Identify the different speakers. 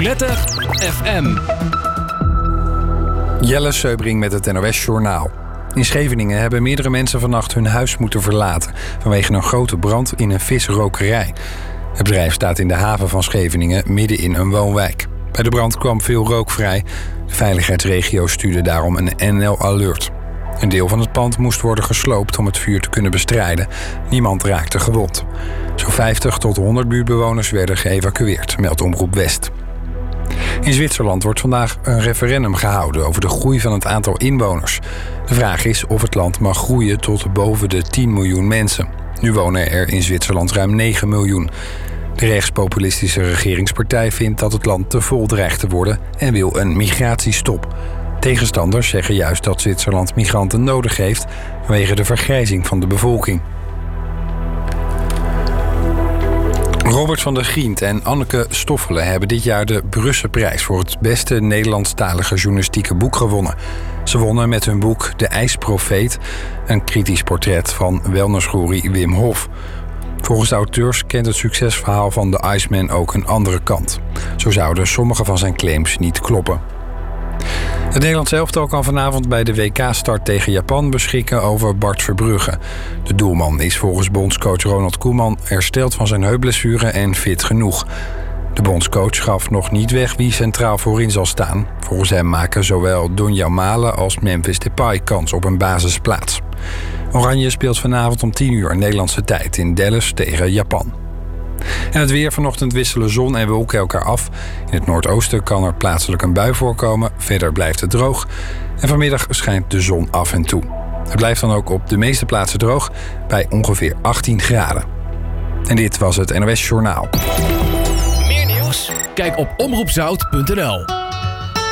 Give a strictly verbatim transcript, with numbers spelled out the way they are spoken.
Speaker 1: Letter F M.
Speaker 2: Jelle Seubring met het N O S Journaal. In Scheveningen hebben meerdere mensen vannacht hun huis moeten verlaten vanwege een grote brand in een visrokerij. Het bedrijf staat in de haven van Scheveningen midden in een woonwijk. Bij de brand kwam veel rook vrij. De veiligheidsregio stuurde daarom een N L-alert. Een deel van het pand moest worden gesloopt om het vuur te kunnen bestrijden. Niemand raakte gewond. Zo'n vijftig tot honderd buurtbewoners werden geëvacueerd, meldt Omroep West. In Zwitserland wordt vandaag een referendum gehouden over de groei van het aantal inwoners. De vraag is of het land mag groeien tot boven de tien miljoen mensen. Nu wonen er in Zwitserland ruim negen miljoen. De rechtspopulistische regeringspartij vindt dat het land te vol dreigt te worden en wil een migratiestop. Tegenstanders zeggen juist dat Zwitserland migranten nodig heeft vanwege de vergrijzing van de bevolking. Robert van der Grient en Anneke Stoffelen hebben dit jaar de Brusselprijs voor het beste Nederlandstalige journalistieke boek gewonnen. Ze wonnen met hun boek De IJsprofeet, een kritisch portret van wellnessgoeroe Wim Hof. Volgens de auteurs kent het succesverhaal van de Iceman ook een andere kant. Zo zouden sommige van zijn claims niet kloppen. Het Nederlands elftal kan vanavond bij de W K-start tegen Japan beschikken over Bart Verbrugge. De doelman is volgens bondscoach Ronald Koeman hersteld van zijn heupblessure en fit genoeg. De bondscoach gaf nog niet weg wie centraal voorin zal staan. Volgens hem maken zowel Donjan Malen als Memphis Depay kans op een basisplaats. Oranje speelt vanavond om tien uur Nederlandse tijd in Dallas tegen Japan. En het weer: vanochtend wisselen zon en wolken elkaar af. In het noordoosten kan er plaatselijk een bui voorkomen. Verder blijft het droog. En vanmiddag schijnt de zon af en toe. Het blijft dan ook op de meeste plaatsen droog bij ongeveer achttien graden. En dit was het N O S Journaal.
Speaker 1: Meer nieuws? Kijk op omroep zout punt n l.